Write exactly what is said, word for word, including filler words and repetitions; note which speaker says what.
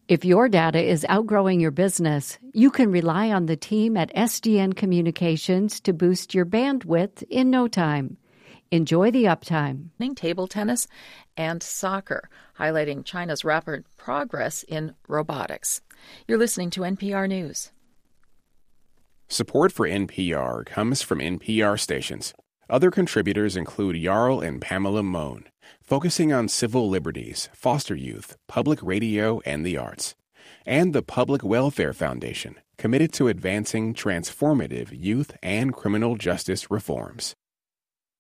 Speaker 1: If your data is outgrowing your business, you can rely on the team at S D N Communications to boost your bandwidth in no time. Enjoy the uptime.
Speaker 2: Table tennis and soccer, highlighting China's rapid progress in robotics. You're listening to N P R News.
Speaker 3: Support for N P R comes from N P R stations. Other contributors include Jarl and Pamela Mohn, focusing on civil liberties, foster youth, public radio, and the arts. And the Public Welfare Foundation, committed to advancing transformative youth and criminal justice reforms.